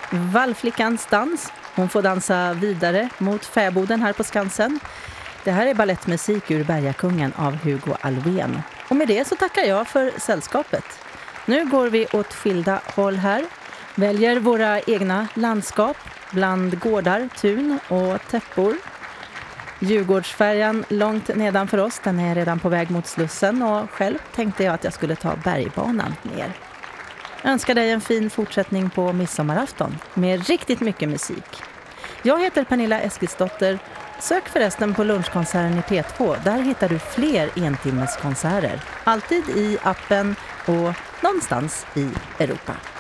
Vallflickans dans. Hon får dansa vidare mot fäboden här på Skansen. Det här är ballettmusik ur Bergakungen av Hugo Alvén. Och med det så tackar jag för sällskapet. Nu går vi åt skilda håll här. Väljer våra egna landskap bland gårdar, tun och täppor. Djurgårdsfärjan långt nedanför oss, den är redan på väg mot Slussen och själv tänkte jag att jag skulle ta bergbanan ner. Jag önskar dig en fin fortsättning på midsommarafton med riktigt mycket musik. Jag heter Pernilla Eskilsdotter. Sök förresten på lunchkonserten i P2. Där hittar du fler entimmeskonserter. Alltid i appen och någonstans i Europa.